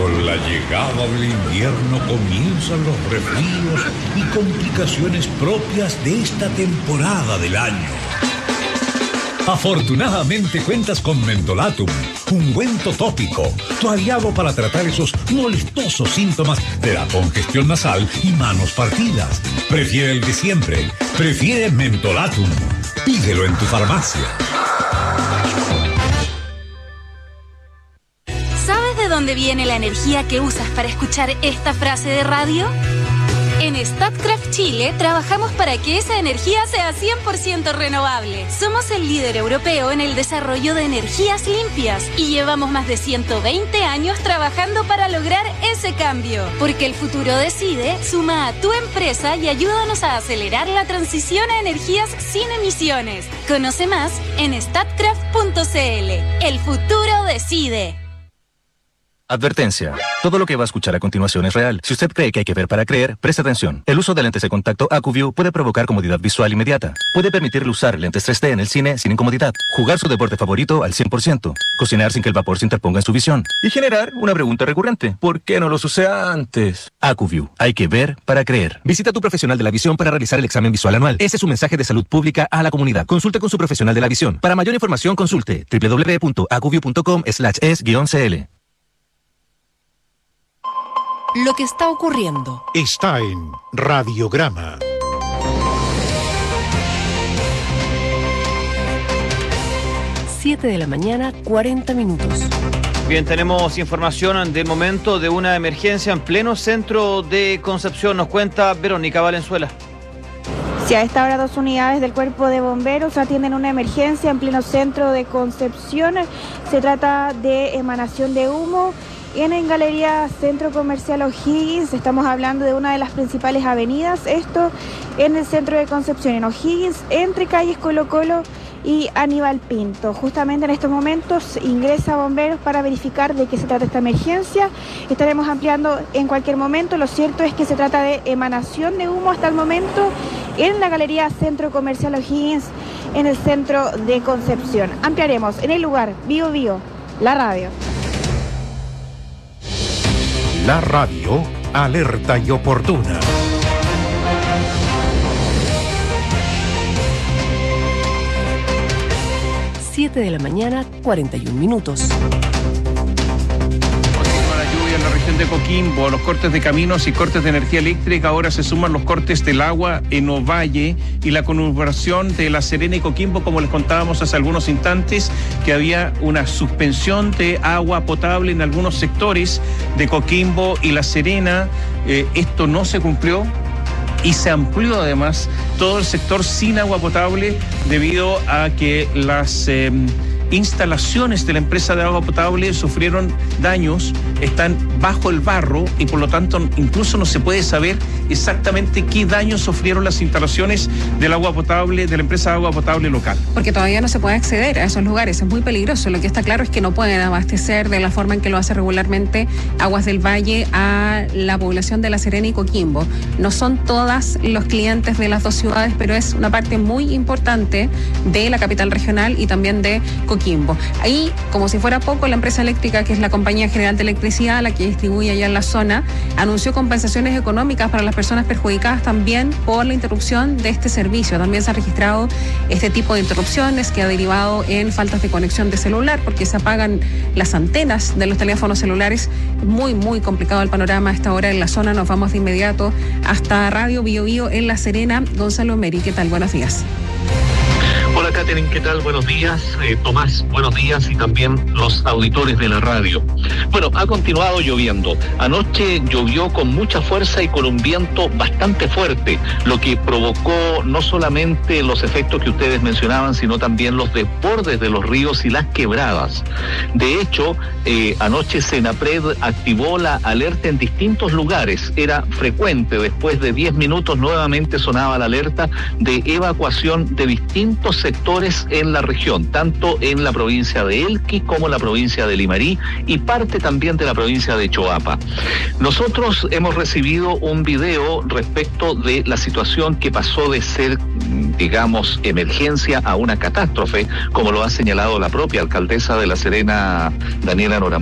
Con la llegada del invierno comienzan los resfríos y complicaciones propias de esta temporada del año. Afortunadamente cuentas con Mentolatum, ungüento tópico, tu aliado para tratar esos molestosos síntomas de la congestión nasal y manos partidas. Prefiere el de siempre, prefiere Mentolatum. Pídelo en tu farmacia. ¿Sabes de dónde viene la energía que usas para escuchar esta frase de radio? En Statkraft Chile trabajamos para que esa energía sea 100% renovable. Somos el líder europeo en el desarrollo de energías limpias y llevamos más de 120 años trabajando para lograr ese cambio. Porque el futuro decide, suma a tu empresa y ayúdanos a acelerar la transición a energías sin emisiones. Conoce más en statkraft.cl. El futuro decide. Advertencia. Todo lo que va a escuchar a continuación es real. Si usted cree que hay que ver para creer, preste atención. El uso de lentes de contacto AcuView puede provocar comodidad visual inmediata. Puede permitirle usar lentes 3D en el cine sin incomodidad, jugar su deporte favorito al 100%, cocinar sin que el vapor se interponga en su visión y generar una pregunta recurrente. ¿Por qué no los usé antes? AcuView. Hay que ver para creer. Visita a tu profesional de la visión para realizar el examen visual anual. Ese es un mensaje de salud pública a la comunidad. Consulte con su profesional de la visión. Para mayor información, consulte www.acuview.com/es-cl. Lo que está ocurriendo está en Radiograma. Siete de la mañana, 40 minutos. Bien, tenemos información del momento de una emergencia en pleno centro de Concepción. Nos cuenta Verónica Valenzuela. Sí, a esta hora 2 unidades del Cuerpo de Bomberos atienden una emergencia en pleno centro de Concepción. Se trata de emanación de humo en Galería Centro Comercial O'Higgins. Estamos hablando de una de las principales avenidas, esto en el centro de Concepción, en O'Higgins, entre calles Colo Colo y Aníbal Pinto. Justamente en estos momentos ingresa bomberos para verificar de qué se trata esta emergencia. Estaremos ampliando en cualquier momento. Lo cierto es que se trata de emanación de humo hasta el momento en la Galería Centro Comercial O'Higgins, en el centro de Concepción. Ampliaremos en el lugar, Bio Bio, la radio. La radio, alerta y oportuna. Siete de la mañana, 41 minutos. La lluvia en la región de Coquimbo, los cortes de caminos y cortes de energía eléctrica. Ahora se suman los cortes del agua en Ovalle y la conurbación de La Serena y Coquimbo, como les contábamos hace algunos instantes, que había una suspensión de agua potable en algunos sectores de Coquimbo y La Serena. Esto no se cumplió y se amplió además todo el sector sin agua potable debido a que las instalaciones de la empresa de agua potable sufrieron daños, están bajo el barro y por lo tanto incluso no se puede saber exactamente qué daños sufrieron las instalaciones del agua potable, de la empresa de agua potable local. Porque todavía no se puede acceder a esos lugares, es muy peligroso. Lo que está claro es que no pueden abastecer de la forma en que lo hace regularmente Aguas del Valle a la población de La Serena y Coquimbo. No son todos los clientes de las dos ciudades, pero es una parte muy importante de la capital regional y también de Coquimbo. Ahí, como si fuera poco, la empresa eléctrica, que es la Compañía General de Electricidad, la que distribuye allá en la zona, anunció compensaciones económicas para las personas perjudicadas también por la interrupción de este servicio. También se ha registrado este tipo de interrupciones que ha derivado en faltas de conexión de celular, porque se apagan las antenas de los teléfonos celulares. Muy, muy complicado el panorama a esta hora en la zona. Nos vamos de inmediato hasta Radio Bio Bio en La Serena. Gonzalo Meri, ¿qué tal? Buenos días. Hola, Catherine, ¿qué tal? Buenos días. Tomás, buenos días, y también los auditores de la radio. Bueno, ha continuado lloviendo. Anoche llovió con mucha fuerza y con un viento bastante fuerte, lo que provocó no solamente los efectos que ustedes mencionaban, sino también los desbordes de los ríos y las quebradas. De hecho, anoche Senapred activó la alerta en distintos lugares. Era frecuente, después de 10 minutos nuevamente sonaba la alerta de evacuación de distintos sectores en la región, tanto en la provincia de Elqui como la provincia de Limarí y parte también de la provincia de Choapa. Nosotros hemos recibido un video respecto de la situación que pasó de ser, digamos, emergencia a una catástrofe, como lo ha señalado la propia alcaldesa de La Serena, Daniela Norambuena.